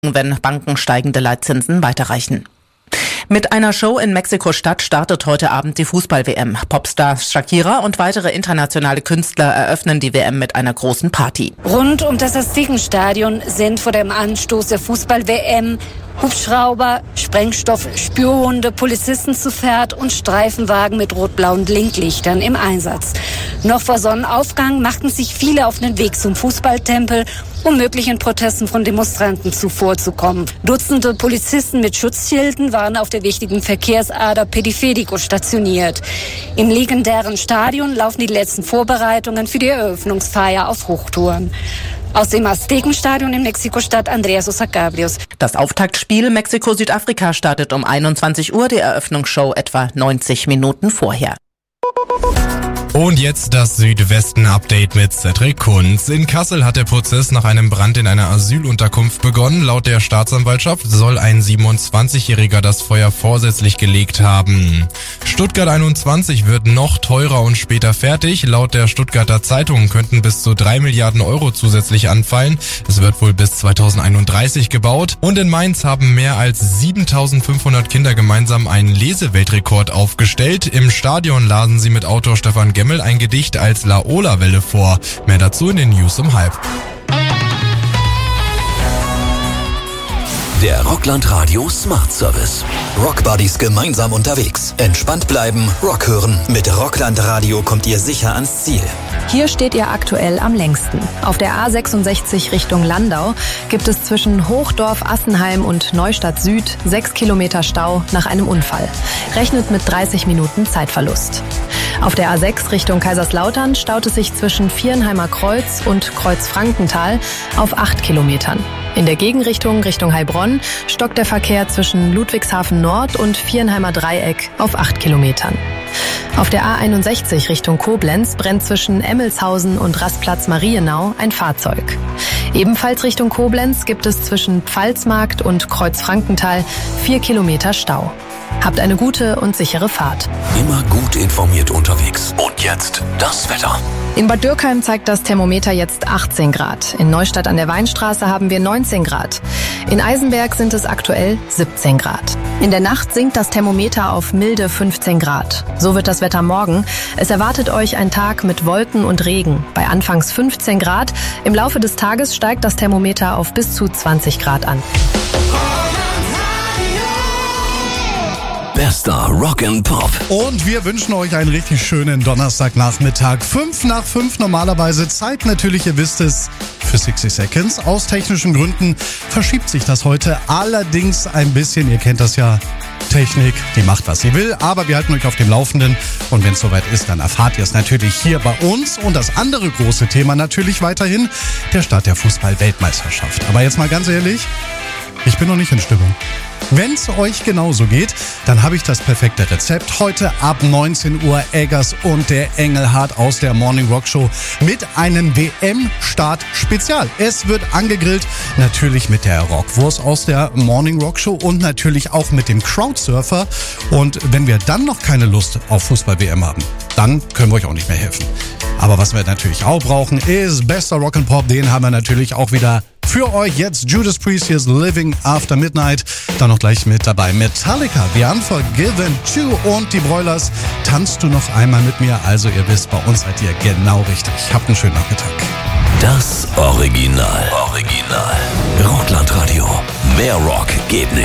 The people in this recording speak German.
wenn Banken steigende Leitzinsen weiterreichen. Mit einer Show in Mexiko-Stadt startet heute Abend die Fußball-WM. Popstar Shakira und weitere internationale Künstler eröffnen die WM mit einer großen Party. Rund um das Aztekenstadion sind vor dem Anstoß der Fußball-WM Hubschrauber, Sprengstoff, Spürhunde, Polizisten zu Pferd und Streifenwagen mit rot-blauen Blinklichtern im Einsatz. Noch vor Sonnenaufgang machten sich viele auf den Weg zum Fußballtempel, um möglichen Protesten von Demonstranten zuvorzukommen. Dutzende Polizisten mit Schutzschilden waren auf der wichtigen Verkehrsader Periférico stationiert. Im legendären Stadion laufen die letzten Vorbereitungen für die Eröffnungsfeier auf Hochtouren. Aus dem Aztekenstadion in Mexiko-Stadt Andrea Sosa Cabrios. Das Auftaktspiel Mexiko-Südafrika startet um 21 Uhr, die Eröffnungsshow etwa 90 Minuten vorher. Und jetzt das Südwesten-Update mit Cedric Kunz. In Kassel hat der Prozess nach einem Brand in einer Asylunterkunft begonnen. Laut der Staatsanwaltschaft soll ein 27-Jähriger das Feuer vorsätzlich gelegt haben. Stuttgart 21 wird noch teurer und später fertig. Laut der Stuttgarter Zeitung könnten bis zu 3 Milliarden Euro zusätzlich anfallen. Es wird wohl bis 2031 gebaut. Und in Mainz haben mehr als 7.500 Kinder gemeinsam einen Leseweltrekord aufgestellt. Im Stadion lasen sie mit Autor Stefan Gemmel ein Gedicht als Laola-Welle vor. Mehr dazu in den News um 12:30. Der Rockland Radio Smart Service. Rockbuddies gemeinsam unterwegs. Entspannt bleiben, Rock hören. Mit Rockland Radio kommt ihr sicher ans Ziel. Hier steht ihr aktuell am längsten. Auf der A66 Richtung Landau gibt es zwischen Hochdorf, Assenheim und Neustadt Süd 6 Kilometer Stau nach einem Unfall. Rechnet mit 30 Minuten Zeitverlust. Auf der A6 Richtung Kaiserslautern staut es sich zwischen Vierenheimer Kreuz und Kreuz-Frankenthal auf 8 Kilometern. In der Gegenrichtung Richtung Heilbronn stockt der Verkehr zwischen Ludwigshafen Nord und Vierenheimer Dreieck auf 8 Kilometern. Auf der A61 Richtung Koblenz brennt zwischen Emmelshausen und Rastplatz Marienau ein Fahrzeug. Ebenfalls Richtung Koblenz gibt es zwischen Pfalzmarkt und Kreuz-Frankenthal 4 Kilometer Stau. Habt eine gute und sichere Fahrt. Immer gut informiert unterwegs. Und jetzt das Wetter. In Bad Dürkheim zeigt das Thermometer jetzt 18 Grad. In Neustadt an der Weinstraße haben wir 19 Grad. In Eisenberg sind es aktuell 17 Grad. In der Nacht sinkt das Thermometer auf milde 15 Grad. So wird das Wetter morgen. Es erwartet euch ein Tag mit Wolken und Regen. Bei anfangs 15 Grad. Im Laufe des Tages steigt das Thermometer auf bis zu 20 Grad an. Bester Rock and Pop. Und wir wünschen euch einen richtig schönen Donnerstagnachmittag. 5:05 normalerweise. Zeit natürlich, ihr wisst es, für 60 Seconds. Aus technischen Gründen verschiebt sich das heute allerdings ein bisschen. Ihr kennt das ja. Technik, die macht, was sie will, aber wir halten euch auf dem Laufenden und wenn es soweit ist, dann erfahrt ihr es natürlich hier bei uns. Und das andere große Thema natürlich weiterhin, der Start der Fußball-Weltmeisterschaft. Aber jetzt mal ganz ehrlich, ich bin noch nicht in Stimmung. Wenn es euch genauso geht, dann habe ich das perfekte Rezept. Heute ab 19 Uhr Eggers und der Engelhardt aus der Morning Rock Show mit einem WM-Start-Spezial. Es wird angegrillt, natürlich mit der Rockwurst aus der Morning Rock Show und natürlich auch mit dem Crowdsurfer. Und wenn wir dann noch keine Lust auf Fußball-WM haben, dann können wir euch auch nicht mehr helfen. Aber was wir natürlich auch brauchen, ist bester Rock'n'Pop. Den haben wir natürlich auch wieder für euch. Jetzt Judas Priest, hier ist Living After Midnight. Dann noch gleich mit dabei Metallica, The Unforgiven 2 und die Broilers. Tanzt du noch einmal mit mir? Also ihr wisst, bei uns seid ihr genau richtig. Habt einen schönen Nachmittag. Das Original. Rockland Radio. Mehr Rock geht nicht.